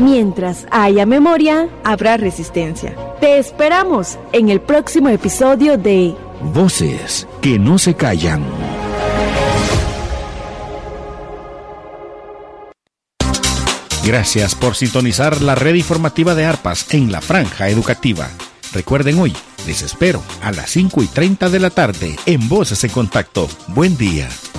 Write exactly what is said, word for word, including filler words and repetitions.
Mientras haya memoria, habrá resistencia. Te esperamos en el próximo episodio de Voces que no se callan. Gracias por sintonizar la red informativa de Arpas en la franja educativa. Recuerden hoy, les espero a las cinco y treinta de la tarde en Voces en Contacto. Buen día.